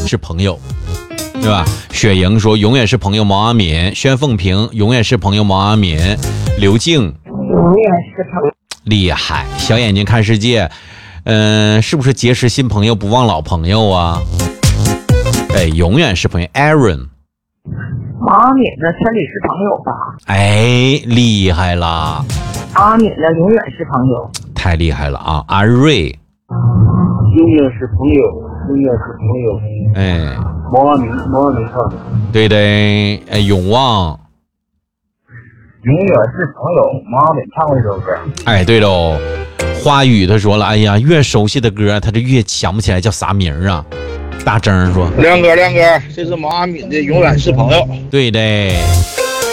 是朋友，对吧？雪莹说永远是朋友毛阿敏，宣凤萍永远是朋友毛阿敏，刘静永远是朋友。 厉害，小眼睛看世界，是不是结识新朋友不忘老朋友啊？哎，永远是朋友 Aaron。 毛阿敏的千里是朋友吧？ 哎，厉害啦！ 阿敏的永远是朋友， 太厉害了啊！阿瑞， 永远是朋友，永远是朋友。 哎， 毛阿敏唱的。 对的，哎，永旺， 永远是朋友，毛阿敏唱过一首歌。 哎，对喽。花语他说了，哎呀，越熟悉的歌，他就越想不起来叫啥名啊。大征说， 亮哥，这是毛阿敏的《永远是朋友》。 对的。